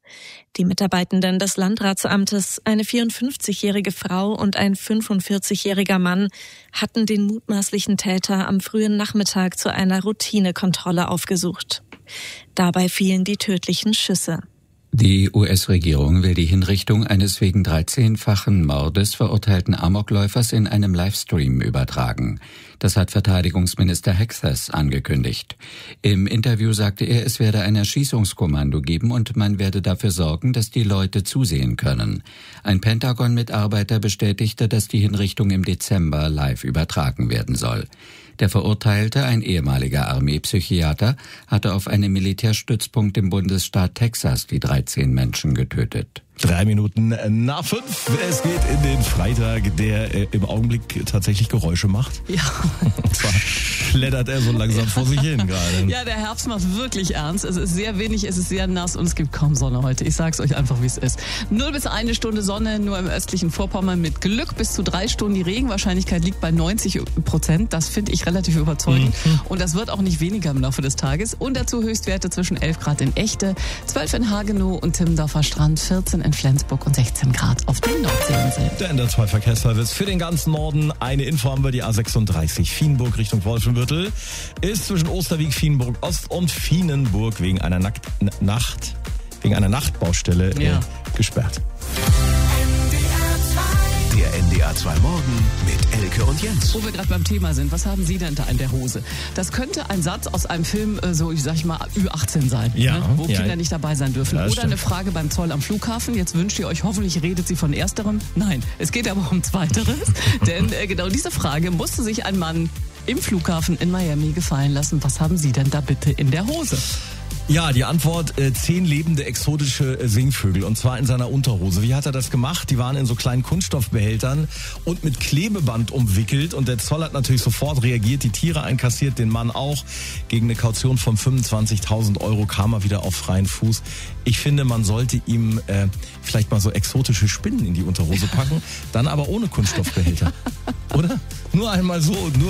Die Mitarbeitenden des Landratsamtes, eine 54-jährige Frau und ein 45-jähriger Mann, hatten den mutmaßlichen Täter am frühen Nachmittag zu einer Routinekontrolle aufgesucht. Dabei fielen die tödlichen Schüsse. Die US-Regierung will die Hinrichtung eines wegen 13-fachen Mordes verurteilten Amokläufers in einem Livestream übertragen. Das hat Verteidigungsminister Hexas angekündigt. Im Interview sagte er, es werde ein Erschießungskommando geben und man werde dafür sorgen, dass die Leute zusehen können. Ein Pentagon-Mitarbeiter bestätigte, dass die Hinrichtung im Dezember live übertragen werden soll. Der Verurteilte, ein ehemaliger Armeepsychiater, hatte auf einem Militärstützpunkt im Bundesstaat Texas die 13 Menschen getötet. 3 Minuten nach 5. Es geht in den Freitag, der im Augenblick tatsächlich Geräusche macht. Ja. Und zwar schleddert er so langsam vor sich hin gerade. Ja, der Herbst macht wirklich ernst. Es ist sehr wenig, es ist sehr nass und es gibt kaum Sonne heute. Ich sag's euch einfach, wie es ist. 0 bis 1 Stunde Sonne, nur im östlichen Vorpommern mit Glück. Bis zu 3 Stunden. Die Regenwahrscheinlichkeit liegt bei 90%. Das finde ich relativ überzeugend. Und das wird auch nicht weniger im Laufe des Tages. Und dazu Höchstwerte zwischen 11 Grad in Echte, 12 in Hagenow und Timmendorfer Strand, 14 in Flensburg und 16 Grad auf den Nordseeinseln. Der NDR2-Verkehrsservice für den ganzen Norden. Eine Info haben wir, die A36 Fienburg Richtung Wolfenbüttel ist zwischen Osterwieck, Fienburg Ost und Fienenburg wegen einer Nachtbaustelle gesperrt. Der NDR2 Morgen mit Elke und Jens. Wo wir gerade beim Thema sind, was haben Sie denn da in der Hose? Das könnte ein Satz aus einem Film, so ich sag mal, Ü18 sein, wo Kinder nicht dabei sein dürfen. Oder eine Frage beim Zoll am Flughafen. Jetzt wünscht ihr euch, hoffentlich redet sie von ersterem. Nein, es geht aber um zweiteres. Denn genau diese Frage musste sich ein Mann im Flughafen in Miami gefallen lassen. Was haben Sie denn da bitte in der Hose? Ja, die Antwort, 10 lebende exotische Singvögel, und zwar in seiner Unterhose. Wie hat er das gemacht? Die waren in so kleinen Kunststoffbehältern und mit Klebeband umwickelt, und der Zoll hat natürlich sofort reagiert, die Tiere einkassiert, den Mann auch. Gegen eine Kaution von 25.000 € kam er wieder auf freien Fuß. Ich finde, man sollte ihm vielleicht mal so exotische Spinnen in die Unterhose packen, dann aber ohne Kunststoffbehälter. Oder? Nur einmal so,